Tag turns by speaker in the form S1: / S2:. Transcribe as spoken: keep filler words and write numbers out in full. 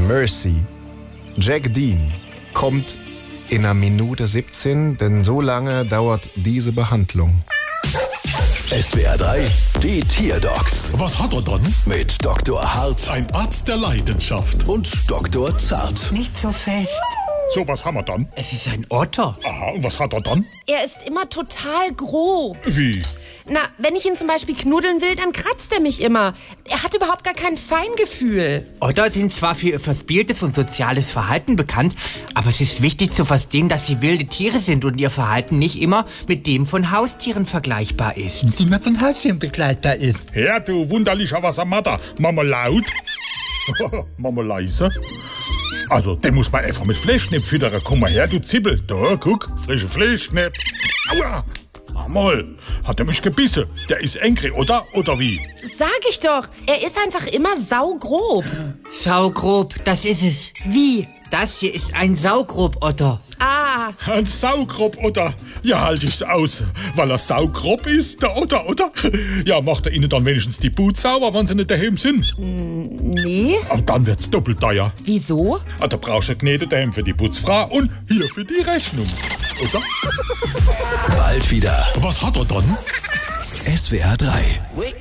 S1: Mercy. Jack Dean kommt in einer Minute siebzehn, denn so lange dauert diese Behandlung.
S2: S W R drei, die Tierdocs
S3: Was hat er dann?
S2: mit Doktor Hart
S3: Ein Arzt der Leidenschaft.
S2: und Doktor Zart.
S4: Nicht so fest.
S3: So, was haben wir dann?
S4: Es ist ein Otter.
S3: Aha, und was hat er dann?
S5: Er ist immer total grob.
S3: Wie?
S5: Na, wenn ich ihn zum Beispiel knuddeln will, dann kratzt er mich immer. Er hat überhaupt gar kein Feingefühl.
S4: Otter sind zwar für ihr verspieltes und soziales Verhalten bekannt, aber es ist wichtig zu verstehen, dass sie wilde Tiere sind und ihr Verhalten nicht immer mit dem von Haustieren vergleichbar ist.
S6: Die man von Haustieren begleitbar ist.
S3: Ja, du wunderlicher Wassermatter. Mama laut. Mama leise. Also, den muss man einfach mit Fleischknepp füttern. Komm mal her, du Zippel. Da, guck, frische Fleischknepp. Aua! Sag mal, hat er mich gebissen? Der ist angry, oder? Oder wie?
S5: Sag ich doch, er ist einfach immer saugrob.
S4: Saugrob, das ist es.
S5: Wie?
S4: Das hier ist ein Saugrob-Otter.
S5: Ah,
S3: Ein Saugrob, oder? Ja, halt ich's aus. Weil er saugrob ist, der Otter, oder? Ja, macht er ihnen dann wenigstens die Boots sauber, wenn sie nicht daheim sind.
S5: nee.
S3: Aber dann wird's doppelt teuer.
S5: Wieso?
S3: Ah, da brauchst du Gnede daheim für die Putzfrau und hier für die Rechnung. Oder?
S2: Bald wieder.
S3: Was hat er dann?
S2: S W R drei.
S4: Wake